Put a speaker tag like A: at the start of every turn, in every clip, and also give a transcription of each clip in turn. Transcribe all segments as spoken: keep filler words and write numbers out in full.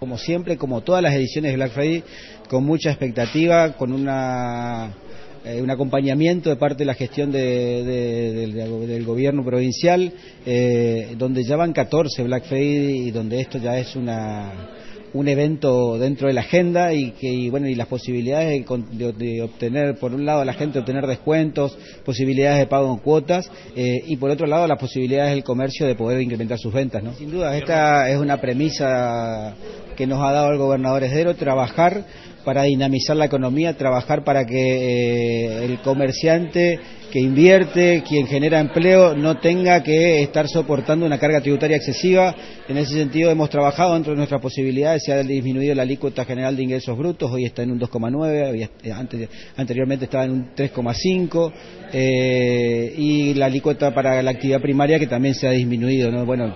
A: Como siempre, como todas las ediciones de Black Friday, con mucha expectativa, con una... Eh, un acompañamiento de parte de la gestión de, de, de, de, del gobierno provincial, eh, donde ya van catorce Black Friday y donde esto ya es una un evento dentro de la agenda y que y bueno y las posibilidades de, de, de obtener, por un lado, la gente obtener descuentos, posibilidades de pago en cuotas, eh, y por otro lado las posibilidades del comercio de poder incrementar sus ventas, ¿no? Sin duda, esta es una premisa que nos ha dado el gobernador Esdero: trabajar para dinamizar la economía, trabajar para que eh, el comerciante que invierte, quien genera empleo, no tenga que estar soportando una carga tributaria excesiva. En ese sentido hemos trabajado dentro de nuestras posibilidades, se ha disminuido la alícuota general de ingresos brutos, hoy está en un dos coma nueve, antes, anteriormente estaba en un tres coma cinco, eh, y la alícuota para la actividad primaria que también se ha disminuido, ¿no? Bueno,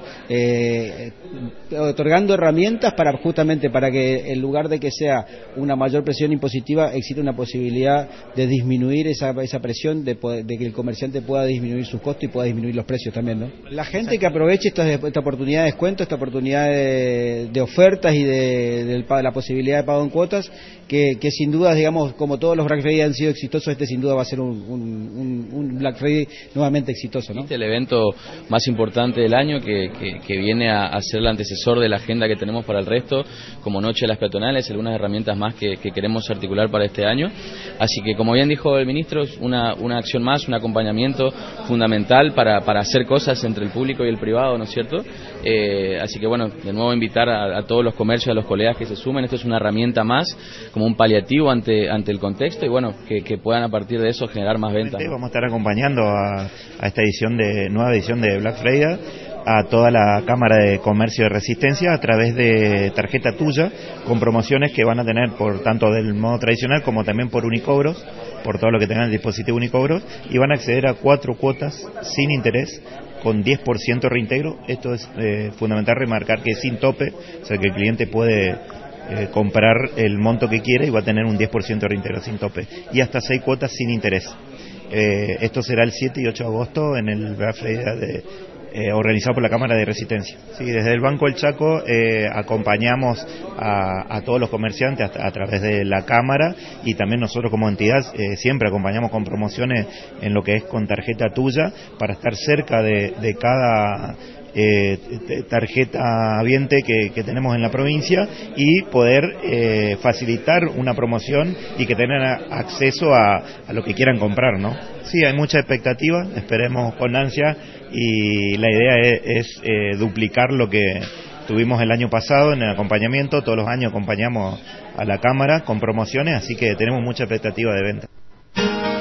A: eh, otorgando herramientas para justamente para que en lugar de que sea una mayor presión impositiva, existe una posibilidad de disminuir esa, esa presión, de poder, de que el comerciante pueda disminuir sus costos y pueda disminuir los precios también, ¿no? La gente que aproveche esta, esta oportunidad de descuento, esta oportunidad de, de ofertas y de, de, de la posibilidad de pago en cuotas, que, que sin duda, digamos, como todos los Black Friday han sido exitosos, este sin duda va a ser un, un, un Black Friday nuevamente exitoso, ¿no?
B: Este es el evento más importante del año que, que, que viene a, a ser el antecesor de la agenda que tenemos para el resto, como Noche de las Peatonales, algunas herramientas más que, que queremos articular para este año. Así que, como bien dijo el ministro, es una, una acción más, un acompañamiento fundamental para, para hacer cosas entre el público y el privado, ¿no es cierto? Eh, así que, bueno, de nuevo invitar a, a todos los comercios, a los colegas que se sumen. Esto es una herramienta más, como un paliativo ante, ante el contexto, y bueno, que, que puedan a partir de eso generar más ventas, ¿no?
C: Vamos a estar acompañando a, a esta edición de nueva edición de Black Friday a toda la Cámara de Comercio de Resistencia a través de Tarjeta Tuya, con promociones que van a tener por tanto del modo tradicional como también por Unicobros, por todo lo que tengan el dispositivo Unicobros, y van a acceder a cuatro cuotas sin interés con diez por ciento reintegro. Esto es eh, fundamental remarcar que es sin tope, o sea que el cliente puede eh, comprar el monto que quiere y va a tener un diez por ciento de reintegro sin tope, y hasta seis cuotas sin interés. Eh, esto será el siete y ocho de agosto en el Black Friday de Eh, organizado por la Cámara de Resistencia. Sí, desde el Banco del Chaco eh, acompañamos a, a todos los comerciantes a, a través de la Cámara, y también nosotros como entidad eh, siempre acompañamos con promociones en lo que es con Tarjeta Tuya, para estar cerca de, de cada eh, tarjeta habiente que, que tenemos en la provincia, y poder eh, facilitar una promoción y que tengan acceso a, a lo que quieran comprar, ¿no? Sí, hay mucha expectativa, esperemos con ansia, y la idea es, es eh, duplicar lo que tuvimos el año pasado en el acompañamiento. Todos los años acompañamos a la Cámara con promociones, así que tenemos mucha expectativa de venta.